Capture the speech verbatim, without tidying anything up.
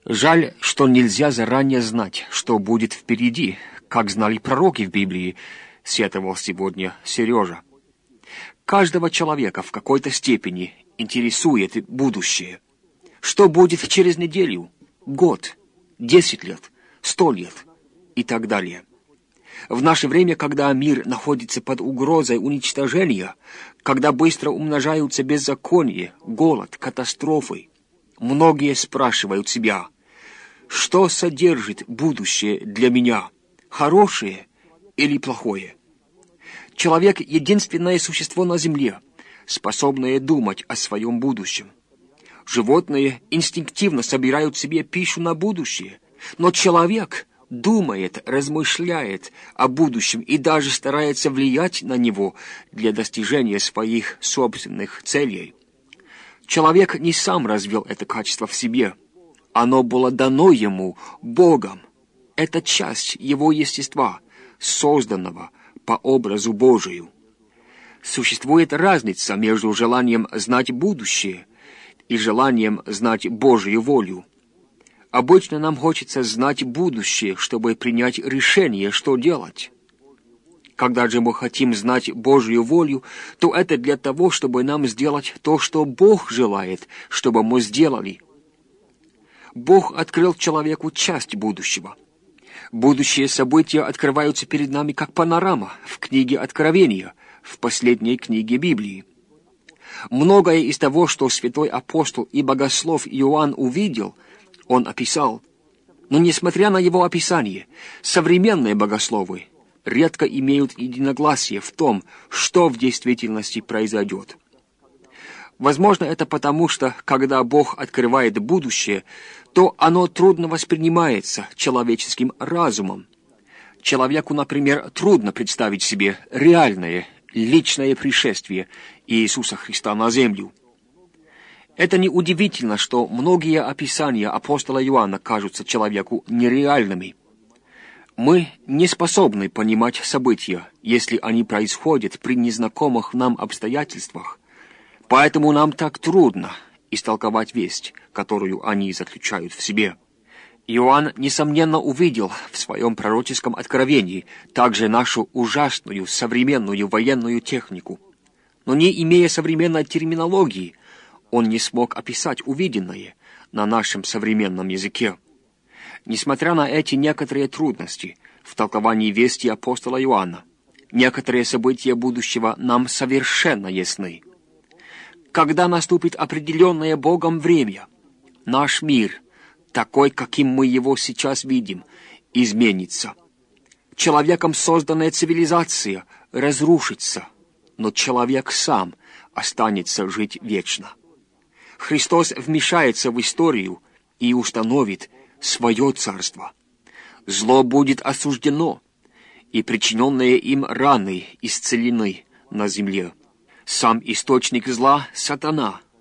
Жаль, что нельзя заранее знать, что будет впереди, как знали пророки в Библии, сетовал сегодня Сережа. Каждого человека в какой-то степени интересует будущее. Что будет через неделю, год, десять лет, сто лет и так далее. В наше время, когда мир находится под угрозой уничтожения, когда быстро умножаются беззаконие, голод, катастрофы, многие спрашивают себя, что содержит будущее для меня, хорошее или плохое? Человек — единственное существо на земле, способное думать о своем будущем. Животные инстинктивно собирают себе пищу на будущее, но человек думает, размышляет о будущем и даже старается влиять на него для достижения своих собственных целей. Человек не сам развил это качество в себе. Оно было дано ему Богом. Это часть его естества, созданного по образу Божию. Существует разница между желанием знать будущее и желанием знать Божью волю. Обычно нам хочется знать будущее, чтобы принять решение, что делать. Когда же мы хотим знать Божью волю, то это для того, чтобы нам сделать то, что Бог желает, чтобы мы сделали. Бог открыл человеку часть будущего. Будущие события открываются перед нами как панорама в книге Откровения, в последней книге Библии. Многое из того, что святой апостол и богослов Иоанн увидел, он описал. Но несмотря на его описание, современные богословы редко имеют единогласие в том, что в действительности произойдет. Возможно, это потому, что, когда Бог открывает будущее, то оно трудно воспринимается человеческим разумом. Человеку, например, трудно представить себе реальное, личное пришествие Иисуса Христа на землю. Это неудивительно, что многие описания апостола Иоанна кажутся человеку нереальными. Мы не способны понимать события, если они происходят при незнакомых нам обстоятельствах, поэтому нам так трудно истолковать весть, которую они заключают в себе. Иоанн, несомненно, увидел в своем пророческом откровении также нашу ужасную современную военную технику. Но не имея современной терминологии, он не смог описать увиденное на нашем современном языке. Несмотря на эти некоторые трудности в толковании вести апостола Иоанна, некоторые события будущего нам совершенно ясны. Когда наступит определенное Богом время, наш мир, такой, каким мы его сейчас видим, изменится. Человеком созданная цивилизация разрушится, но человек сам останется жить вечно. Христос вмешается в историю и установит свое царство. Зло будет осуждено, и причиненные им раны исцелены на земле. Сам источник зла, сатана,